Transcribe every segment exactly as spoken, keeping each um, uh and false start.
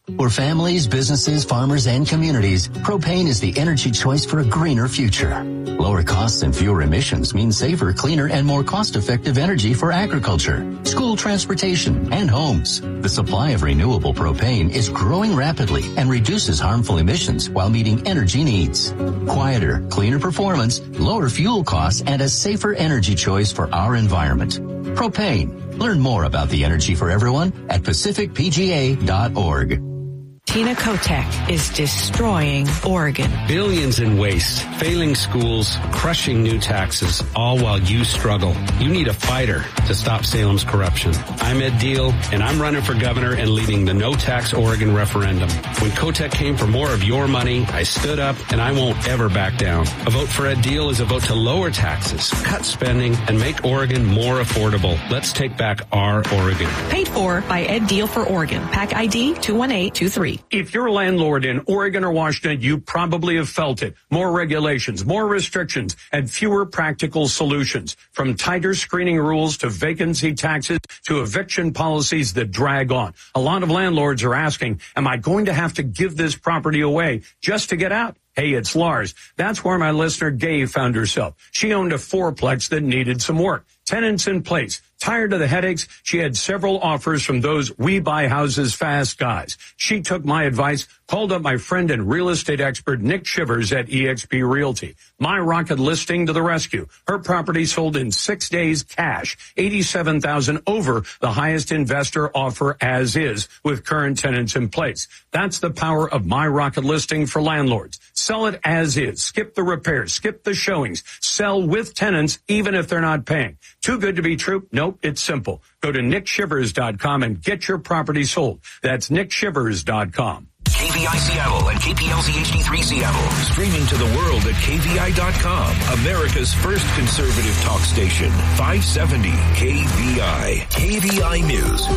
For families, businesses, farmers, and communities, propane is the energy choice for a greener future. Lower costs and fewer emissions mean safer, cleaner, and more cost-effective energy for agriculture, school transportation, and homes. The supply of renewable propane is growing rapidly and reduces harmful emissions while meeting energy needs. Quieter, cleaner performance, lower fuel costs, and a safer energy choice for our environment. Propane. Learn more about the energy for everyone at pacific p g a dot org. Tina Kotek is destroying Oregon. Billions in waste, failing schools, crushing new taxes, all while you struggle. You need a fighter to stop Salem's corruption. I'm Ed Deal, and I'm running for governor and leading the No Tax Oregon referendum. When Kotek came for more of your money, I stood up, and I won't ever back down. A vote for Ed Deal is a vote to lower taxes, cut spending, and make Oregon more affordable. Let's take back our Oregon. Paid for by Ed Deal for Oregon. Pack I D two one eight two three. If you're a landlord in Oregon or Washington, you probably have felt it. More regulations, more restrictions, and fewer practical solutions. From tighter screening rules to vacancy taxes to eviction policies that drag on. A lot of landlords are asking, am I going to have to give this property away just to get out? Hey, it's Lars. That's where my listener Gabe found herself. She owned a fourplex that needed some work. Tenants in place. Tired of the headaches, she had several offers from those we buy houses fast guys. She took my advice, called up my friend and real estate expert Nick Shivers at E X P Realty. My rocket listing to the rescue. Her property sold in six days cash, eighty-seven thousand dollars over the highest investor offer as is with current tenants in place. That's the power of my rocket listing for landlords. Sell it as is. Skip the repairs. Skip the showings. Sell with tenants even if they're not paying. Too good to be true? Nope, it's simple. Go to nick shivers dot com and get your property sold. That's nick shivers dot com. K V I Seattle and K P L Z H D three Seattle. Streaming to the world at K V I dot com. America's first conservative talk station. five seventy K V I. K V I News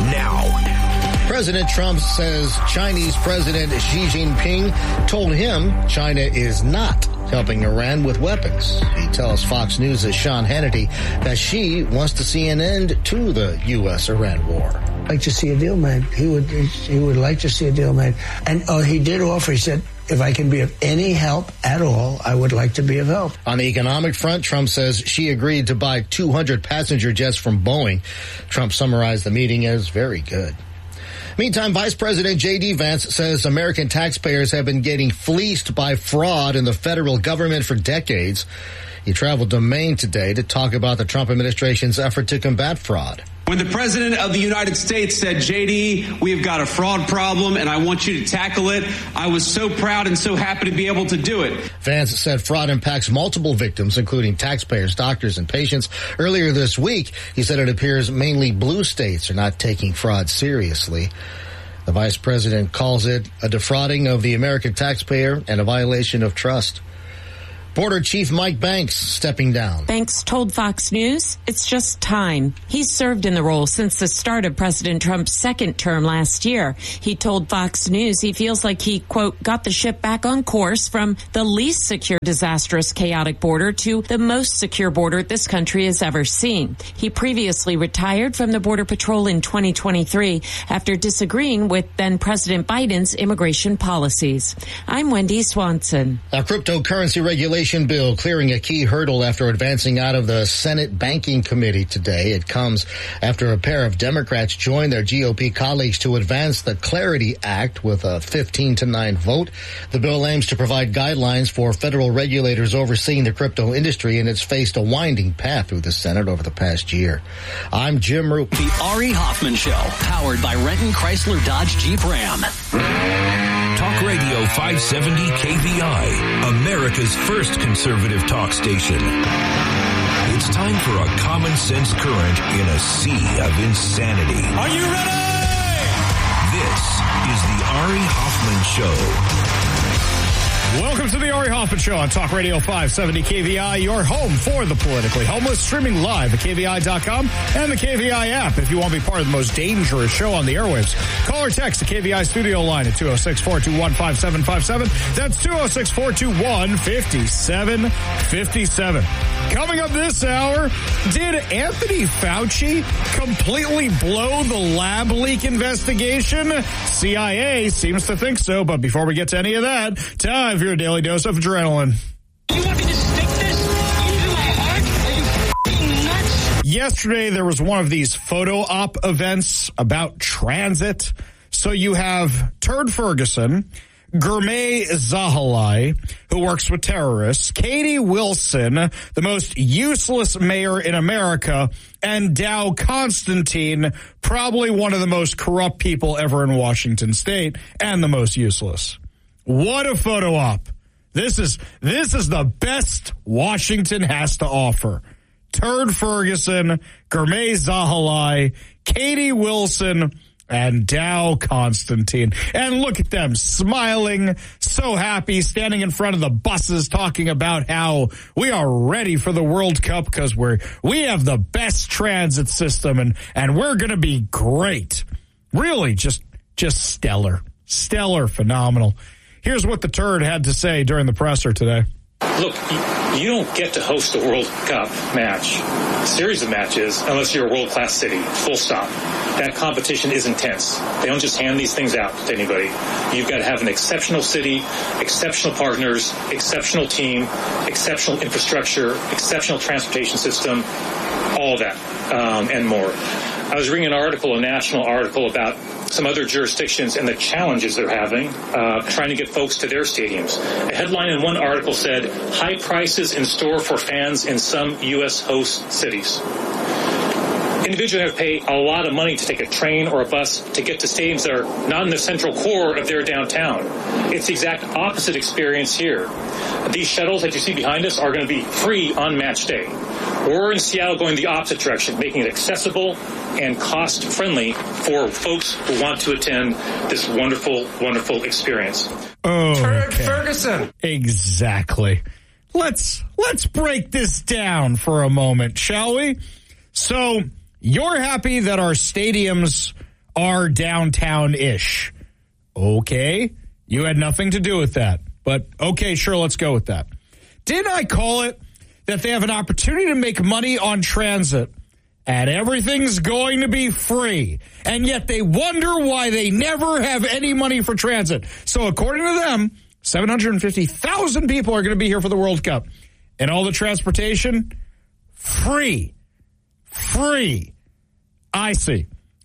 now. President Trump says Chinese President Xi Jinping told him China is not helping Iran with weapons. He tells Fox News' Sean Hannity that Xi wants to see an end to the U S Iran war. Like to see a deal made. He would he would like to see a deal made. And oh, he did offer, he said, if I can be of any help at all, I would like to be of help. On the economic front, Trump says Xi agreed to buy two hundred passenger jets from Boeing. Trump summarized the meeting as very good. Meantime, Vice President J D. Vance says American taxpayers have been getting fleeced by fraud in the federal government for decades. He traveled to Maine today to talk about the Trump administration's effort to combat fraud. When the President of the United States said, J D, we have got a fraud problem and I want you to tackle it, I was so proud and so happy to be able to do it. Vance said fraud impacts multiple victims, including taxpayers, doctors, and patients. Earlier this week, he said it appears mainly blue states are not taking fraud seriously. The vice president calls it a defrauding of the American taxpayer and a violation of trust. Border Chief Mike Banks stepping down. Banks told Fox News it's just time. He's served in the role since the start of President Trump's second term last year. He told Fox News he feels like he, quote, got the ship back on course from the least secure, disastrous, chaotic border to the most secure border this country has ever seen. He previously retired from the Border Patrol in twenty twenty-three after disagreeing with then President Biden's immigration policies. I'm Wendy Swanson. A cryptocurrency regulation bill clearing a key hurdle after advancing out of the Senate Banking Committee today. It comes after a pair of Democrats joined their G O P colleagues to advance the Clarity Act with a fifteen to nine vote. The bill aims to provide guidelines for federal regulators overseeing the crypto industry, and it's faced a winding path through the Senate over the past year. I'm Jim Roop. The Ari Hoffman Show, powered by Renton Chrysler Dodge Jeep Ram. Talk Radio five seventy K V I, America's first conservative talk station. It's time for a common sense current in a sea of insanity. Are you ready? This is the Ari Hoffman Show. Welcome to the Ari Hoffman Show on Talk Radio five seventy K V I, your home for the politically homeless, streaming live at K V I dot com and the K V I app. If you want to be part of the most dangerous show on the airwaves, call or text the K V I studio line at two oh six, four two one, five seven five seven. That's two oh six, four two one, five seven five seven. Coming up this hour, did Anthony Fauci completely blow the lab leak investigation? C I A seems to think so, but before we get to any of that, time for your daily dose of adrenaline. You want me to stick this into my heart? Are you f***ing nuts? Yesterday, there was one of these photo op events about transit. So you have Turd Ferguson, Gurmay Zahalai, who works with terrorists, Katie Wilson, the most useless mayor in America, and Dow Constantine, probably one of the most corrupt people ever in Washington State, and the most useless. What a photo op. This is this is the best Washington has to offer. Turd Ferguson, Gurmay Zahalai, Katie Wilson, and Dow Constantine. And look at them smiling, so happy, standing in front of the buses talking about how we are ready for the World Cup because we're we have the best transit system and, and we're going to be great. Really, just just stellar. Stellar, phenomenal. Here's what the turd had to say during the presser today. Look, you don't get to host a World Cup match, a series of matches, unless you're a world-class city, full stop. That competition is intense. They don't just hand these things out to anybody. You've got to have an exceptional city, exceptional partners, exceptional team, exceptional infrastructure, exceptional transportation system, all of that, um, and more. I was reading an article, a national article about some other jurisdictions and the challenges they're having uh, trying to get folks to their stadiums. A headline in one article said, high prices in store for fans in some U S host cities. Individuals have to pay a lot of money to take a train or a bus to get to stadiums that are not in the central core of their downtown. It's the exact opposite experience here. These shuttles that you see behind us are going to be free on match day. We're in Seattle going the opposite direction, making it accessible and cost-friendly for folks who want to attend this wonderful, wonderful experience. Oh, Turd okay. Ferguson. Exactly. Let's let's break this down for a moment, shall we? So you're happy that our stadiums are downtown-ish. Okay. You had nothing to do with that. But okay, sure, let's go with that. Didn't I call it that they have an opportunity to make money on transit and everything's going to be free, and yet they wonder why they never have any money for transit? So according to them, seven hundred fifty thousand people are going to be here for the World Cup. And all the transportation, free. Free. I see.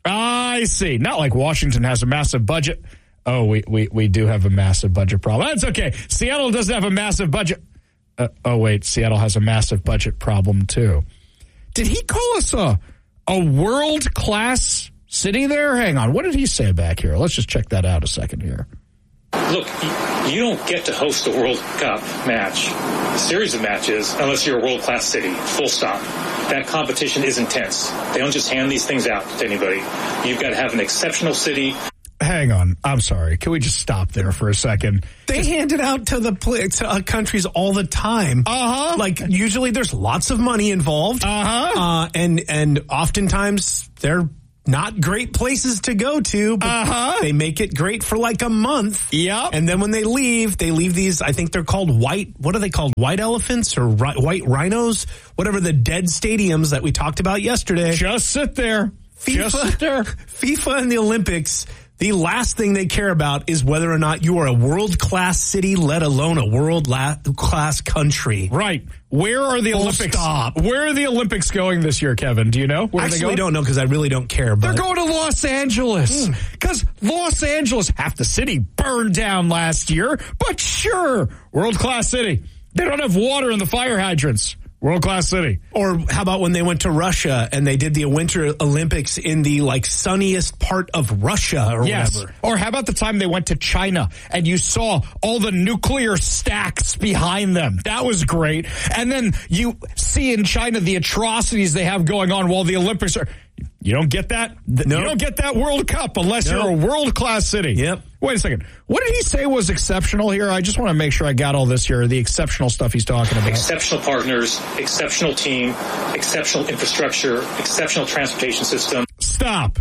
I see. Not like Washington has a massive budget. Oh, we, we, we do have a massive budget problem. That's okay. Seattle doesn't have a massive budget. Uh, oh, wait. Seattle has a massive budget problem, too. Did he call us a, a world-class city there? Hang on. What did he say back here? Let's just check that out a second here. Look, you don't get to host a World Cup match, a series of matches, unless you're a world-class city, full stop. That competition is intense. They don't just hand these things out to anybody. You've got to have an exceptional city. Hang on. I'm sorry. Can we just stop there for a second? They just... hand it out to the to, uh, countries all the time. Uh-huh. Like, usually there's lots of money involved. Uh-huh. Uh, and, and oftentimes they're not great places to go to, but uh-huh. they make it great for like a month. Yep. And then when they leave, they leave these, I think they're called white, what are they called? White elephants or ri- white rhinos? Whatever, the dead stadiums that we talked about yesterday. Just sit there. FIFA, Just sit there. FIFA and the Olympics, the last thing they care about is whether or not you are a world-class city, let alone a world-class country. Right. Where are the Full Olympics? Stop. Where are the Olympics going this year, Kevin? Do you know? Where Actually, are they going? I don't know because I really don't care. But they're going to Los Angeles because mm. Los Angeles, half the city burned down last year. But sure, world-class city. They don't have water in the fire hydrants. World-class city. Or how about when they went to Russia and they did the Winter Olympics in the like sunniest part of Russia or yes. whatever. Or how about the time they went to China and you saw all the nuclear stacks behind them? That was great. And then you see in China the atrocities they have going on while the Olympics are... You don't get that? Nope. You don't get that World Cup unless nope. you're a world-class city. Yep. Wait a second. What did he say was exceptional here? I just want to make sure I got all this here, the exceptional stuff he's talking about. Exceptional partners, exceptional team, exceptional infrastructure, exceptional transportation system. Stop.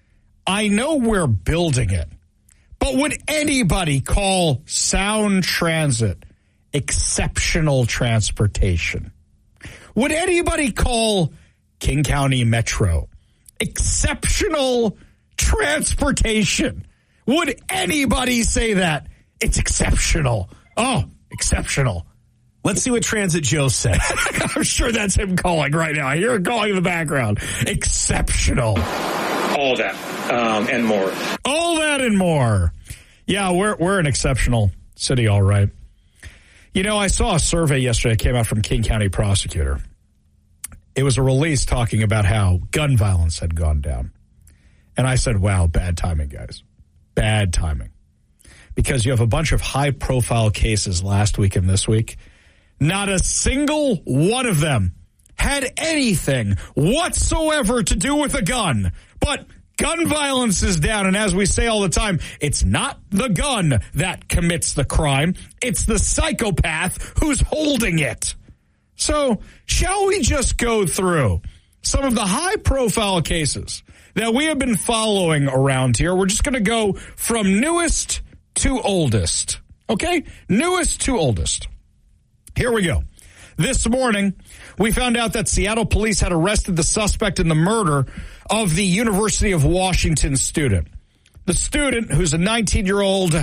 I know we're building it, but would anybody call Sound Transit exceptional transportation? Would anybody call King County Metro exceptional transportation? Would anybody say that? It's exceptional. Oh, exceptional. Let's see what Transit Joe said. I'm sure that's him calling right now. I hear him calling in the background. Exceptional. All that um, and more. All that and more. Yeah, we're we're an exceptional city, all right. You know, I saw a survey yesterday that came out from King County Prosecutor. It was a release talking about how gun violence had gone down. And I said, wow, bad timing, guys. Bad timing. Because you have a bunch of high-profile cases last week and this week. Not a single one of them had anything whatsoever to do with a gun. But gun violence is down, and as we say all the time, it's not the gun that commits the crime. It's the psychopath who's holding it. So, shall we just go through some of the high-profile cases that we have been following around here? We're just going to go from newest to oldest. Okay? Newest to oldest. Here we go. This morning, we found out that Seattle police had arrested the suspect in the murder of the University of Washington student. The student, who's a nineteen-year-old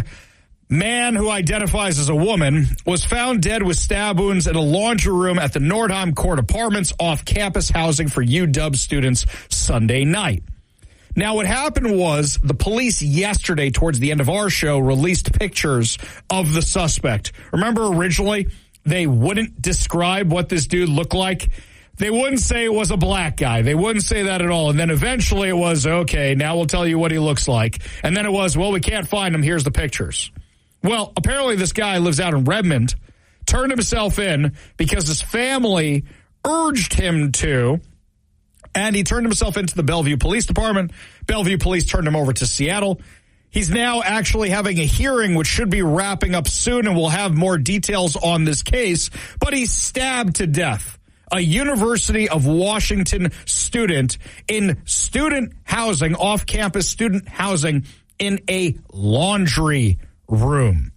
man who identifies as a woman, was found dead with stab wounds in a laundry room at the Nordheim Court Apartments off-campus housing for U W students Sunday night. Now, what happened was the police yesterday, towards the end of our show, released pictures of the suspect. Remember, originally, they wouldn't describe what this dude looked like. They wouldn't say it was a black guy. They wouldn't say that at all. And then eventually it was, okay, now we'll tell you what he looks like. And then it was, well, we can't find him. Here's the pictures. Well, apparently this guy lives out in Redmond, turned himself in because his family urged him to, and he turned himself into the Bellevue Police Department. Bellevue Police turned him over to Seattle. He's now actually having a hearing, which should be wrapping up soon, and we'll have more details on this case. But he's stabbed to death. A University of Washington student in student housing, off-campus student housing, in a laundry room.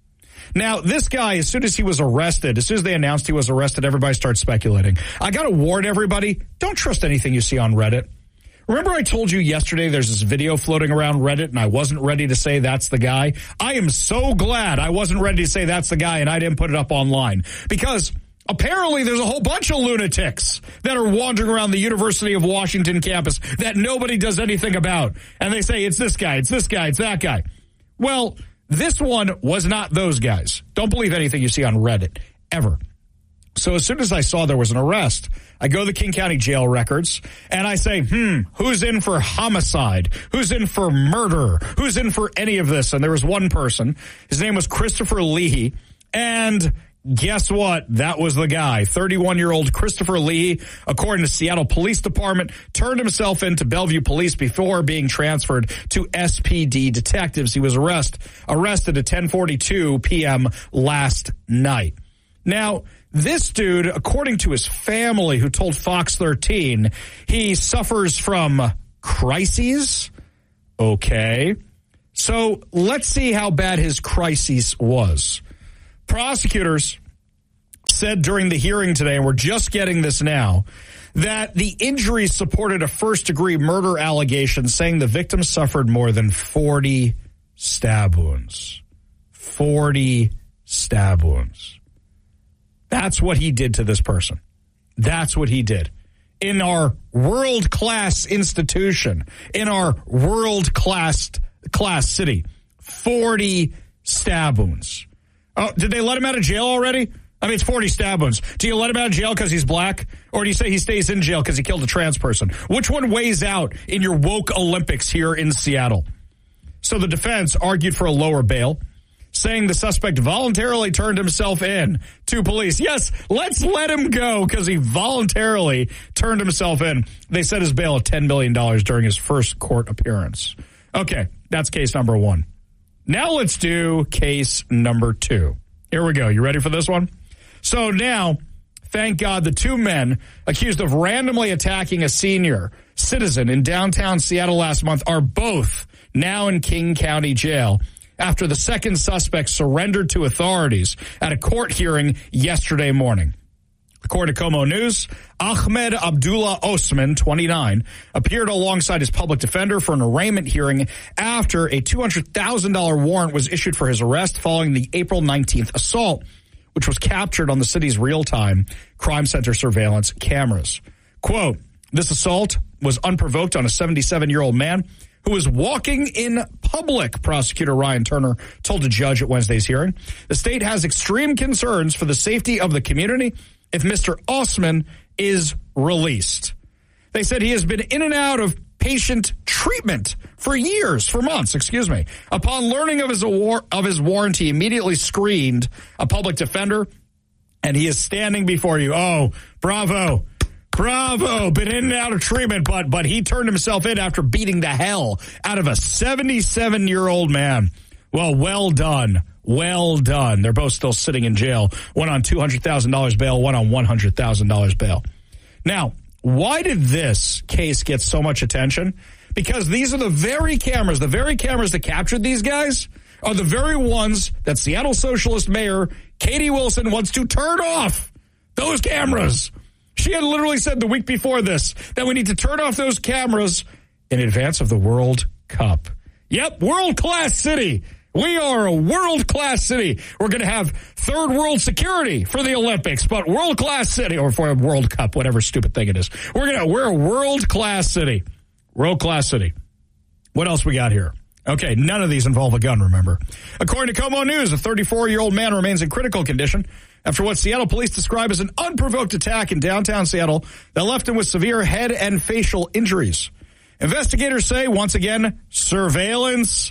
Now, this guy, as soon as he was arrested, as soon as they announced he was arrested, everybody started speculating. I got to warn everybody, don't trust anything you see on Reddit. Remember I told you yesterday there's this video floating around Reddit and I wasn't ready to say that's the guy? I am so glad I wasn't ready to say that's the guy and I didn't put it up online. Because apparently there's a whole bunch of lunatics that are wandering around the University of Washington campus that nobody does anything about. And they say, it's this guy, it's this guy, it's that guy. Well, this one was not those guys. Don't believe anything you see on Reddit, ever. So as soon as I saw there was an arrest, I go to the King County jail records, and I say, hmm, who's in for homicide? Who's in for murder? Who's in for any of this? And there was one person. His name was Christopher Leahy, and guess what? That was the guy. thirty-one-year-old Christopher Leahy, according to Seattle Police Department, turned himself into Bellevue Police before being transferred to S P D detectives. He was arrest, arrested at ten forty-two p.m. last night. Now, this dude, according to his family, who told Fox thirteen, he suffers from crises. Okay. So let's see how bad his crisis was. Prosecutors said during the hearing today, and we're just getting this now, that the injuries supported a first-degree murder allegation, saying the victim suffered more than forty stab wounds. forty stab wounds. That's what he did to this person. That's what he did. In our world-class institution, in our world-class class city, forty stab wounds. Oh, did they let him out of jail already? I mean, it's forty stab wounds. Do you let him out of jail because he's black? Or do you say he stays in jail because he killed a trans person? Which one weighs out in your woke Olympics here in Seattle? So the defense argued for a lower bail, saying the suspect voluntarily turned himself in to police. Yes, let's let him go because he voluntarily turned himself in. They set his bail at ten million dollars during his first court appearance. Okay, that's case number one. Now let's do case number two. Here we go. You ready for this one? So now, thank God, the two men accused of randomly attacking a senior citizen in downtown Seattle last month are both now in King County Jail after the second suspect surrendered to authorities at a court hearing yesterday morning. According to Como News, Ahmed Abdullah Osman, twenty-nine, appeared alongside his public defender for an arraignment hearing after a two hundred thousand dollars warrant was issued for his arrest following the April nineteenth assault, which was captured on the city's real-time crime center surveillance cameras. Quote, this assault was unprovoked on a seventy-seven-year-old man who was walking in public, prosecutor Ryan Turner told a judge at Wednesday's hearing. The state has extreme concerns for the safety of the community if Mister Osman is released. They said he has been in and out of patient treatment for years, for months, excuse me. Upon learning of his awar- of his warrant, he immediately screened a public defender, and he is standing before you. Oh, bravo. Bravo. Been in and out of treatment, but but he turned himself in after beating the hell out of a seventy-seven-year-old man. Well, well done. Well done. They're both still sitting in jail. One on two hundred thousand dollars bail, one on one hundred thousand dollars bail. Now, why did this case get so much attention? Because these are the very cameras, the very cameras that captured these guys are the very ones that Seattle Socialist Mayor Katie Wilson wants to turn off. Those cameras. She had literally said the week before this that we need to turn off those cameras in advance of the World Cup. Yep, world-class city. We are a world-class city. We're going to have third world security for the Olympics, but world-class city, or for a World Cup, whatever stupid thing it is. We're going to, we're a world-class city. World-class city. What else we got here? Okay, none of these involve a gun, remember. According to Como News, a thirty-four-year-old man remains in critical condition after what Seattle police describe as an unprovoked attack in downtown Seattle that left him with severe head and facial injuries. Investigators say, once again, surveillance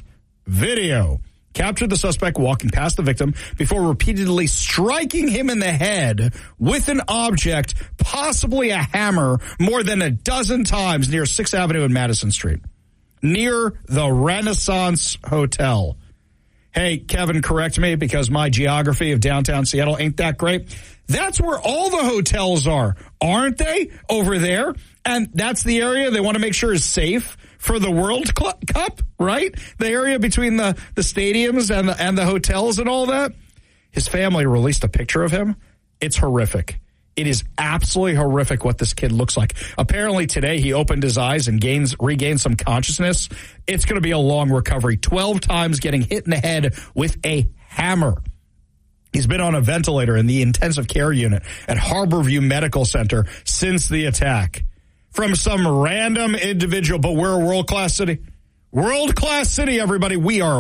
video captured the suspect walking past the victim before repeatedly striking him in the head with an object, possibly a hammer, more than a dozen times near sixth Avenue and Madison Street, near the Renaissance Hotel. Hey, Kevin, correct me because my geography of downtown Seattle ain't that great. That's where all the hotels are, aren't they? Over there. And that's the area they want to make sure is safe for the World Cup, right? The area between the, the stadiums and the, and the hotels and all that. His family released a picture of him. It's horrific. It is absolutely horrific what this kid looks like. Apparently today he opened his eyes and gains regained some consciousness. It's going to be a long recovery. twelve times getting hit in the head with a hammer. He's been on a ventilator in the intensive care unit at Harborview Medical Center since the attack. From some random individual, but we're a world-class city. World-class city, everybody. We are a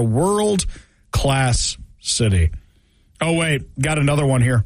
world-class city. Oh, wait, got another one here.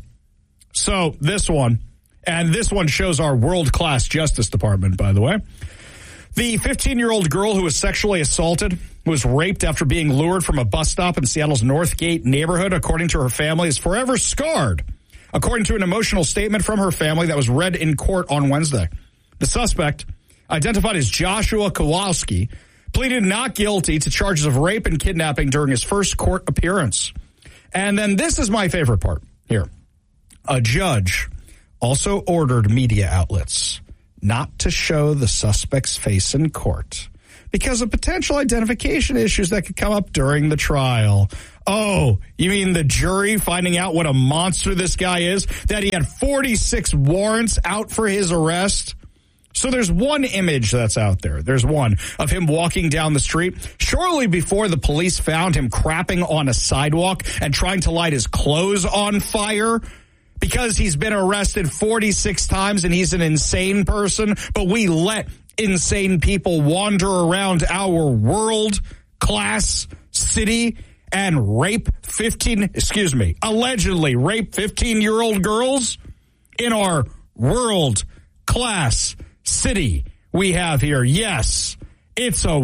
So this one, and this one shows our world-class Justice Department, by the way. The fifteen-year-old girl who was sexually assaulted was raped after being lured from a bus stop in Seattle's Northgate neighborhood, according to her family, is forever scarred, according to an emotional statement from her family that was read in court on Wednesday. The suspect, identified as Joshua Kowalski, pleaded not guilty to charges of rape and kidnapping during his first court appearance. And then this is my favorite part here. A judge also ordered media outlets not to show the suspect's face in court because of potential identification issues that could come up during the trial. Oh, you mean the jury finding out what a monster this guy is? That he had forty-six warrants out for his arrest? So there's one image that's out there. There's one of him walking down the street shortly before the police found him crapping on a sidewalk and trying to light his clothes on fire because he's been arrested forty-six times and he's an insane person. But we let insane people wander around our world-class city and rape fifteen, excuse me, allegedly rape fifteen-year-old girls in our world-class city we have here. Yes, it's a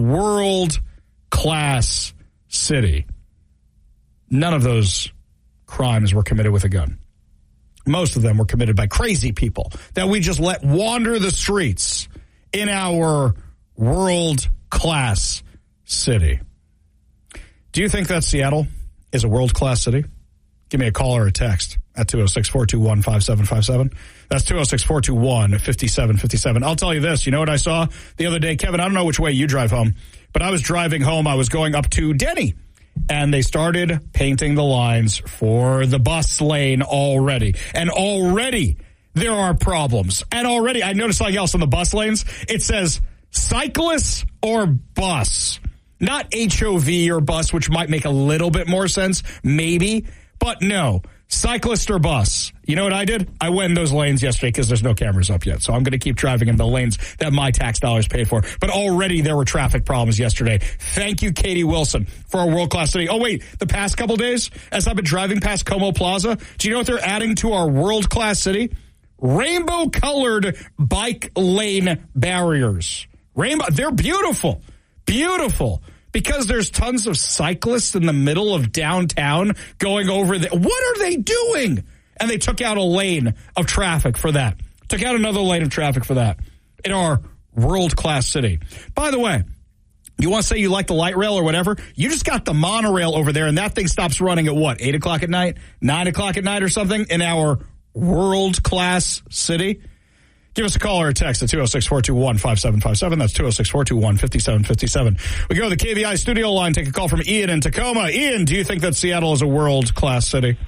world-class city. None of those crimes were committed with a gun. Most of them were committed by crazy people that we just let wander the streets in our world-class city. Do you think that Seattle is a world-class city? Give me a call or a text at two oh six, four two one, five seven five seven. That's two oh six, four two one, five seven five seven. I'll tell you this. You know what I saw the other day? Kevin, I don't know which way you drive home, but I was driving home. I was going up to Denny, and they started painting the lines for the bus lane already. And already there are problems. And already I noticed something else on the bus lanes. It says cyclists or bus. Not H O V or bus, which might make a little bit more sense, maybe. But no, cyclist or bus. You know what I did? I went in those lanes yesterday because there's no cameras up yet. So I'm going to keep driving in the lanes that my tax dollars pay for. But already there were traffic problems yesterday. Thank you, Katie Wilson, for our world-class city. Oh, wait, the past couple days, as I've been driving past Como Plaza, do you know what they're adding to our world-class city? Rainbow-colored bike lane barriers. Rainbow, they're beautiful. Beautiful. Because there's tons of cyclists in the middle of downtown going over the, what are they doing? And they took out a lane of traffic for that. Took out another lane of traffic for that in our world-class city. By the way, you want to say you like the light rail or whatever? You just got the monorail over there, and that thing stops running at what, eight o'clock at night, nine o'clock at night or something in our world-class city? Give us a call or a text at two oh six, four two one, five seven five seven. That's two oh six, four two one, five seven five seven. We go to the K V I studio line, take a call from Ian in Tacoma. Ian, do you think that Seattle is a world-class city?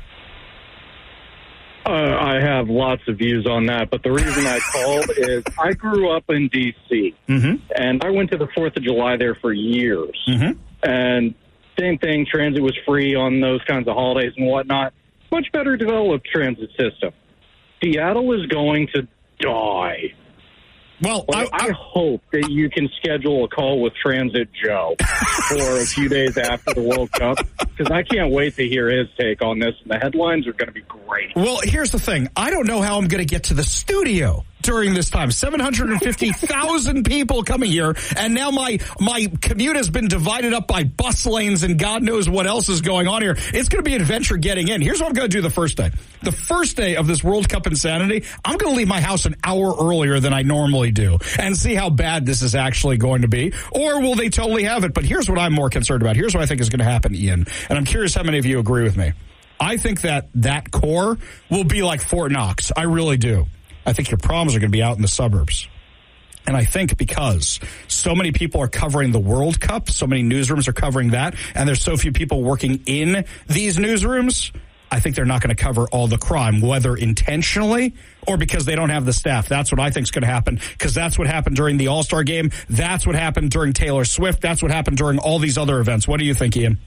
Uh, I have lots of views on that, but the reason I called is I grew up in D C, mm-hmm. and I went to the fourth of July there for years. Mm-hmm. And same thing, transit was free on those kinds of holidays and whatnot. Much better developed transit system. Seattle is going to die. Well, I, I, I hope that you can schedule a call with Transit Joe for a few days after the World Cup, because I can't wait to hear his take on this. And the headlines are going to be great. Well, here's the thing. I don't know how I'm going to get to the studio during this time. seven hundred fifty thousand people coming here, and now my my commute has been divided up by bus lanes and God knows what else is going on here. It's going to be an adventure getting in. Here's what I'm going to do the first day. The first day of this World Cup insanity, I'm going to leave my house an hour earlier than I normally do and see how bad this is actually going to be. Or will they totally have it? But here's what I'm more concerned about. Here's what I think is going to happen, Ian. And I'm curious how many of you agree with me. I think that that core will be like Fort Knox. I really do. I think your problems are going to be out in the suburbs. And I think because so many people are covering the World Cup, so many newsrooms are covering that, and there's so few people working in these newsrooms, I think they're not going to cover all the crime, whether intentionally or because they don't have the staff. That's what I think is going to happen, because that's what happened during the All-Star game. That's what happened during Taylor Swift. That's what happened during all these other events. What do you think, Ian?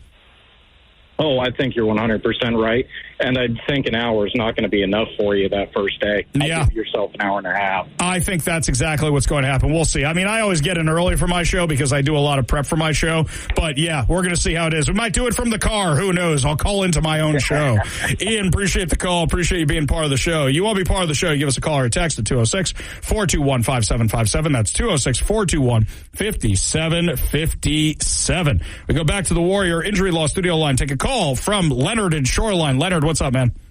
Oh, I think you're one hundred percent right. And I think an hour is not going to be enough for you that first day. I'd yeah. give yourself an hour and a half. I think that's exactly what's going to happen. We'll see. I mean, I always get in early for my show because I do a lot of prep for my show. But, yeah, we're going to see how it is. We might do it from the car. Who knows? I'll call into my own show. Ian, appreciate the call. Appreciate you being part of the show. You want to be part of the show, you give us a call or a text at two oh six, four two one, five seven five seven. That's two oh six, four two one, five seven five seven. We go back to the Warrior Injury Law studio line. Take a call from Leonard in Shoreline. Leonard, what's up, man?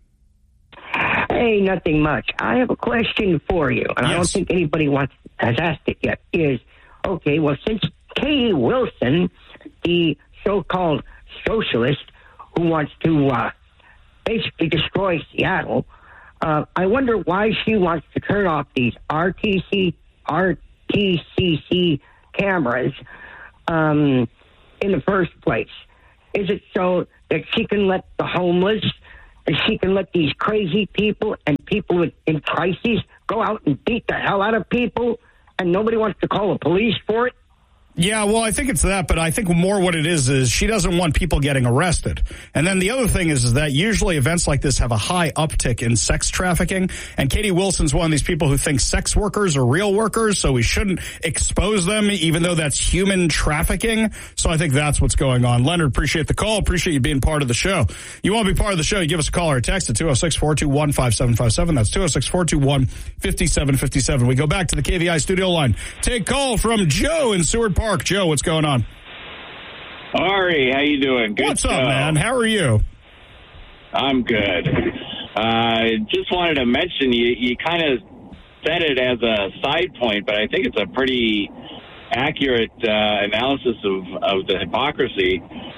Hey, nothing much. I have a question for you, and yes. I don't think anybody wants has asked it yet. Is okay. Well, since Katie Wilson, the so-called socialist who wants to uh, basically destroy Seattle, uh, I wonder why she wants to turn off these R T C R T C C cameras um, in the first place. Is it so that she can let the homeless, that she can let these crazy people and people in crises go out and beat the hell out of people, and nobody wants to call the police for it? Yeah, well, I think it's that, but I think more what it is is she doesn't want people getting arrested. And then the other thing is, is that usually events like this have a high uptick in sex trafficking, and Katie Wilson's one of these people who thinks sex workers are real workers, so we shouldn't expose them, even though that's human trafficking. So I think that's what's going on. Leonard, appreciate the call. Appreciate you being part of the show. You want to be part of the show, you give us a call or a text at two oh six, four two one, five seven five seven. That's two oh six, four two one, five seven five seven. We go back to the K V I studio line. Take call from Joe in Seward Park. Joe, what's going on? Ari, how you doing? Good What's show. up, man? How are you? I'm good. Uh, just wanted to mention, you, you kind of said it as a side point, but I think it's a pretty accurate uh, analysis of, of the hypocrisy.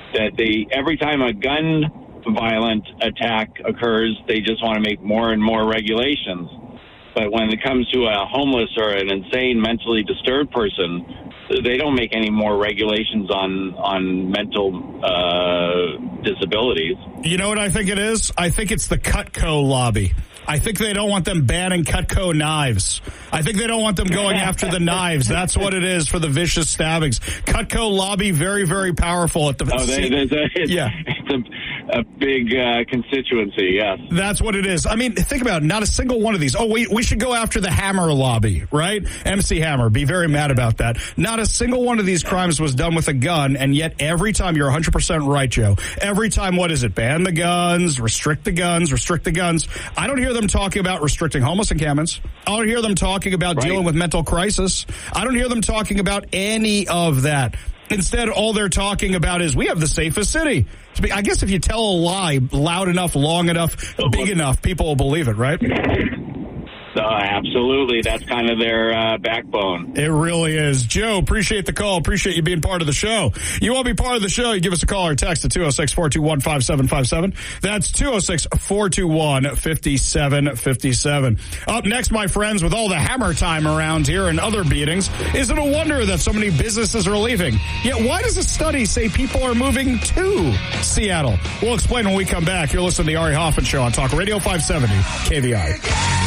that they every time a gun violent attack occurs, they just want to make more and more regulations. But when it comes to a homeless or an insane, mentally disturbed person, they don't make any more regulations on on mental uh, disabilities. You know what I think it is? I think it's the Cutco lobby. I think they don't want them banning Cutco knives. I think they don't want them going after the knives. That's what it is for the vicious stabbings. Cutco lobby, very, very powerful at the... Oh, they, they, they, it's, yeah. It's a, a big uh, constituency, yes. That's what it is. I mean, think about it. Not a single one of these. Oh, we, we should go after the Hammer lobby, right? M C Hammer. Be very mad about that. Not a single one of these crimes was done with a gun, and yet every time, you're one hundred percent right, Joe. Every time, what is it? Ban the guns, restrict the guns, restrict the guns. I don't hear them talking about restricting homeless encampments. I don't hear them talking about right. dealing with mental crisis. I don't hear them talking about any of that. Instead, all they're talking about is we have the safest city. I guess if you tell a lie loud enough, long enough, big enough, people will believe it, right? Uh, absolutely. That's kind of their uh, backbone. It really is. Joe, appreciate the call. Appreciate you being part of the show. You want to be part of the show, you give us a call or text at two oh six, four two one, five seven five seven. That's two oh six, four two one, five seven five seven. Up next, my friends, with all the hammer time around here and other beatings, is it a wonder that so many businesses are leaving? Yet why does a study say people are moving to Seattle? We'll explain when we come back. You're listening to the Ari Hoffman Show on Talk Radio five seventy K V I.